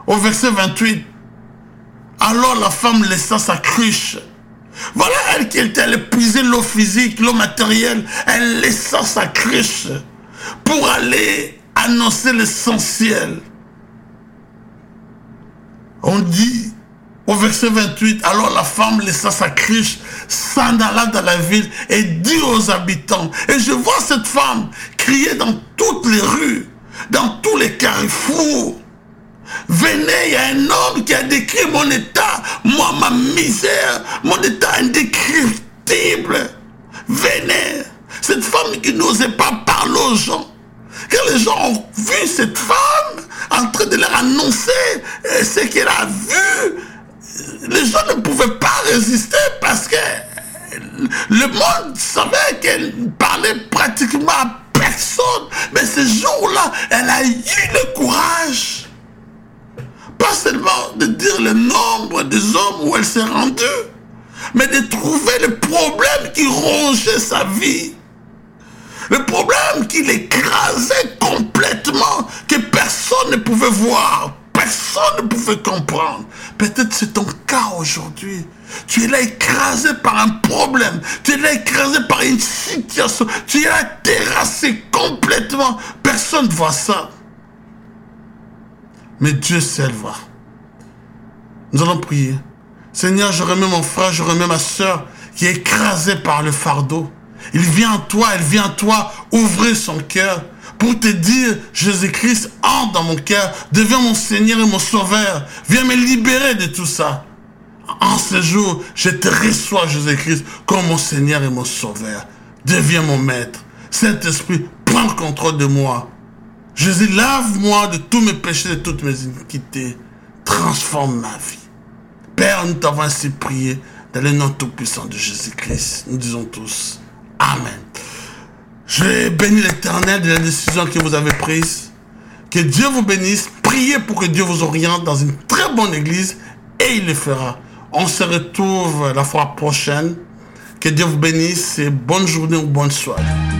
Au verset 28. Alors la femme laissa sa cruche. Voilà, elle qui était allée puiser l'eau physique, l'eau matérielle. Elle laissa sa cruche pour aller annoncer l'essentiel. On dit au verset 28, alors la femme laissa sa cruche, s'en alla dans la ville et dit aux habitants, et je vois cette femme crier dans toutes les rues, dans tous les carrefours, venez, il y a un homme qui a décrit mon état, moi, ma misère, mon état indescriptible. Venez, cette femme qui n'osait pas parler aux gens. Quand les gens ont vu cette femme en train de leur annoncer ce qu'elle a vu, les gens ne pouvaient pas résister parce que le monde savait qu'elle parlait pratiquement à personne. Mais ce jour-là, elle a eu le courage. Pas seulement de dire le nombre des hommes où elle s'est rendue, mais de trouver le problème qui rongeait sa vie. Le problème qui l'écrasait complètement, que personne ne pouvait voir, personne ne pouvait comprendre. Peut-être c'est ton cas aujourd'hui. Tu es là écrasé par un problème, tu es là écrasé par une situation, tu es là terrassé complètement. Personne ne voit ça. Mais Dieu seul voit. Nous allons prier. Seigneur, je remets mon frère, je remets ma soeur qui est écrasée par le fardeau. Il vient à toi, elle vient à toi ouvrir son cœur pour te dire, Jésus-Christ, entre dans mon cœur, deviens mon Seigneur et mon Sauveur. Viens me libérer de tout ça. En ce jour, je te reçois, Jésus-Christ, comme mon Seigneur et mon Sauveur. Deviens mon Maître. Saint-Esprit, prends le contrôle de moi. Jésus, lave-moi de tous mes péchés, de toutes mes iniquités. Transforme ma vie. Père, nous t'avons ainsi prié dans le nom tout-puissant de Jésus-Christ. Nous disons tous Amen. Je bénis l'Éternel de la décision que vous avez prise. Que Dieu vous bénisse. Priez pour que Dieu vous oriente dans une très bonne église et il le fera. On se retrouve la fois prochaine. Que Dieu vous bénisse et bonne journée ou bonne soirée.